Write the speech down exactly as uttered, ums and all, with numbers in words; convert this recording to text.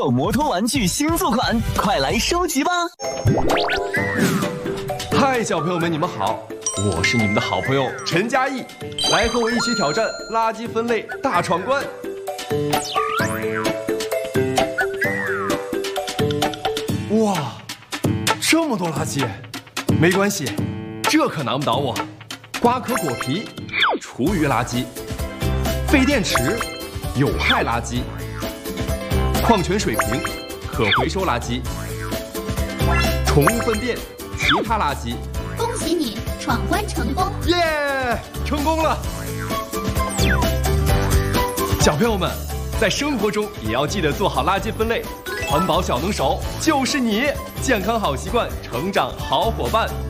狗摩托玩具新作款，快来收集吧！ 嗨，小朋友们，你们好，我是你们的好朋友陈嘉译，来和我一起挑战垃圾分类大闯关。哇，这么多垃圾，没关系，这可难不倒我。瓜壳果皮，厨余垃圾；废电池，有害垃圾；矿泉水瓶，可回收垃圾；宠物粪便，其他垃圾。 恭喜你闯关成功！ 耶，成功了！小朋友们，在生活中也要记得做好垃圾分类，环保小能手就是你，健康好习惯，成长好伙伴。